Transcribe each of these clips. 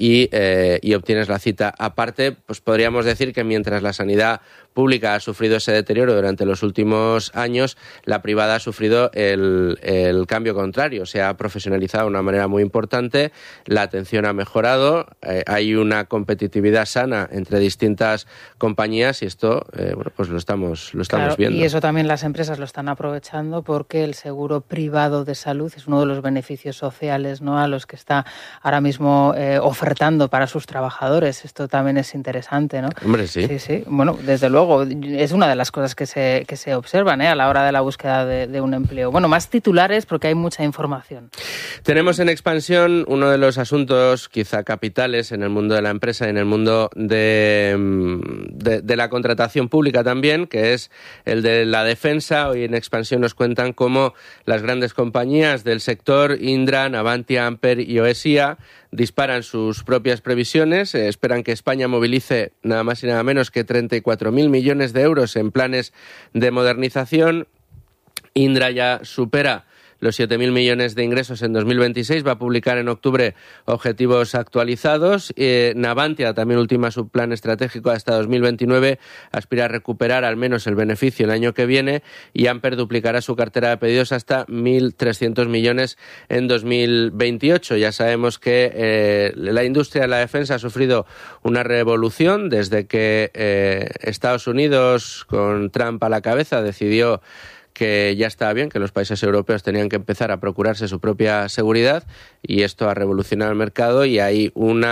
y obtienes la cita. Aparte, pues podríamos decir que mientras la sanidad pública ha sufrido ese deterioro durante los últimos años, la privada ha sufrido el cambio contrario. Se ha profesionalizado de una manera muy importante, la atención ha mejorado, hay una competitividad sana entre distintas compañías y esto pues lo estamos viendo. Y eso también las empresas lo están aprovechando porque el seguro privado de salud es uno de los beneficios sociales, ¿no?, a los que está ahora mismo ofertando para sus trabajadores. Esto también es interesante, ¿no? Hombre, sí. Sí. Bueno, desde luego, es una de las cosas que se observan a la hora de la búsqueda de un empleo. Bueno, más titulares porque hay mucha información. Tenemos en expansión uno de los asuntos quizá capitales en el mundo de la empresa y en el mundo de la contratación pública también, que es el de la defensa. Hoy en expansión nos cuentan cómo las grandes compañías del sector, Indra, Navantia, Amper y OSIA, disparan sus propias previsiones, esperan que España movilice nada más y nada menos que 34.000 millones de euros en planes de modernización. Indra ya supera los 7.000 millones de ingresos en 2026, va a publicar en octubre objetivos actualizados. Navantia también ultima su plan estratégico hasta 2029, aspira a recuperar al menos el beneficio el año que viene, y Amper duplicará su cartera de pedidos hasta 1.300 millones en 2028. Ya sabemos que la industria de la defensa ha sufrido una revolución desde que Estados Unidos, con Trump a la cabeza, decidió que ya estaba bien, que los países europeos tenían que empezar a procurarse su propia seguridad, y esto ha revolucionado el mercado y hay un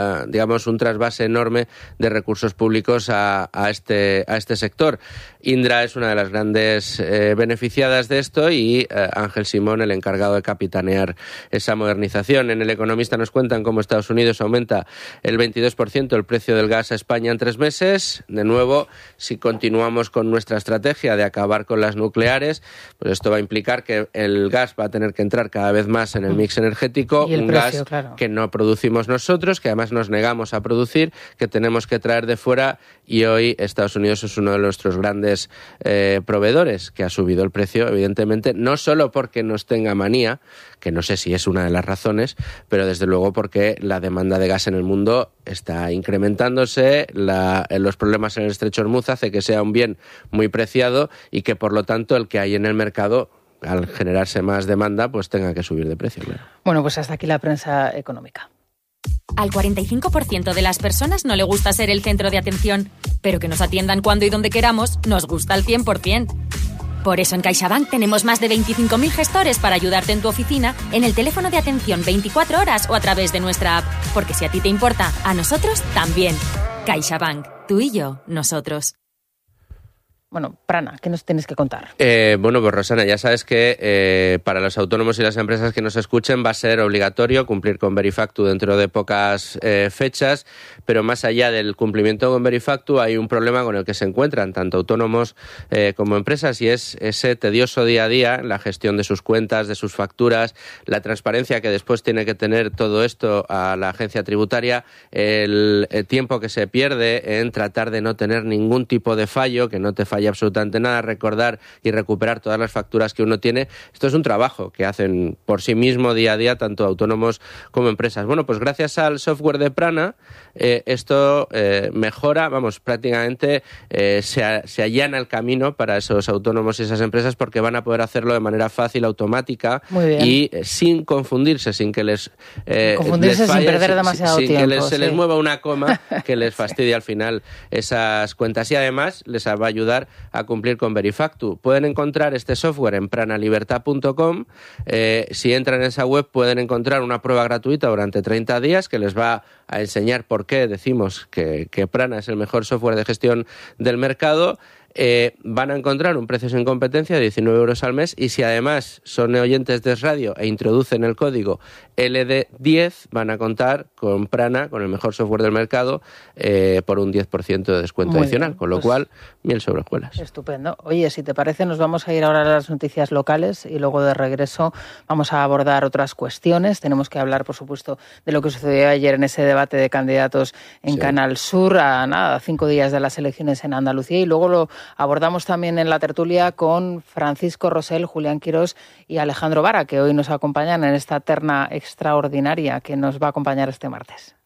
trasvase enorme de recursos públicos a este sector. Indra es una de las grandes beneficiadas de esto y Ángel Simón, el encargado de capitanear esa modernización. En El Economista nos cuentan cómo Estados Unidos aumenta el 22% el precio del gas a España en 3 meses. De nuevo, si continuamos con nuestra estrategia de acabar con las nucleares, pues esto va a implicar que el gas va a tener que entrar cada vez más en el mix energético, un precio, gas claro, que no producimos nosotros, que además nos negamos a producir, que tenemos que traer de fuera, y hoy Estados Unidos es uno de nuestros grandes proveedores, que ha subido el precio, evidentemente, no solo porque nos tenga manía, que no sé si es una de las razones, pero desde luego porque la demanda de gas en el mundo está incrementándose, los problemas en el Estrecho de Hormuz hace que sea un bien muy preciado y que por lo tanto el que hay en el mercado, al generarse más demanda, pues tenga que subir de precio. Claro. Bueno, pues hasta aquí la prensa económica. Al 45% de las personas no le gusta ser el centro de atención, pero que nos atiendan cuando y donde queramos nos gusta al 100%. Por eso en CaixaBank tenemos más de 25.000 gestores para ayudarte en tu oficina, en el teléfono de atención 24 horas o a través de nuestra app. Porque si a ti te importa, a nosotros también. CaixaBank, tú y yo, nosotros. Bueno, Prana, ¿qué nos tienes que contar? Bueno, pues Rosana, ya sabes que para los autónomos y las empresas que nos escuchen va a ser obligatorio cumplir con Verifactu dentro de pocas fechas, pero más allá del cumplimiento con Verifactu hay un problema con el que se encuentran tanto autónomos como empresas, y es ese tedioso día a día en la gestión de sus cuentas, de sus facturas, la transparencia que después tiene que tener todo esto a la agencia tributaria, el tiempo que se pierde en tratar de no tener ningún tipo de fallo, que no te falle absolutamente nada, recordar y recuperar todas las facturas que uno tiene. Esto es un trabajo que hacen por sí mismo día a día tanto autónomos como empresas. Bueno, pues gracias al software de Prana esto mejora, prácticamente se allana el camino para esos autónomos y esas empresas, porque van a poder hacerlo de manera fácil, automática y sin confundirse, sin que les confundirse les falle, sin perder demasiado tiempo, que se les mueva una coma que les fastidie al final esas cuentas, y además les va a ayudar a cumplir con Verifactu. Pueden encontrar este software en pranalibertad.com. Si entran en esa web pueden encontrar una prueba gratuita durante 30 días que les va a enseñar por qué decimos que Prana es el mejor software de gestión del mercado. Van a encontrar un precio sin competencia de 19 euros al mes, y si además son oyentes de Radio e introducen el código LD10 van a contar con Prana, con el mejor software del mercado, por un 10% de descuento adicional, con lo cual miel sobre hojuelas. Estupendo. Oye, si te parece nos vamos a ir ahora a las noticias locales y luego de regreso vamos a abordar otras cuestiones. Tenemos que hablar, por supuesto, de lo que sucedió ayer en ese debate de candidatos en Canal Sur, a 5 días de las elecciones en Andalucía, y luego lo abordamos también en la tertulia con Francisco Rosell, Julián Quirós y Alejandro Vara, que hoy nos acompañan en esta terna extraordinaria que nos va a acompañar este martes.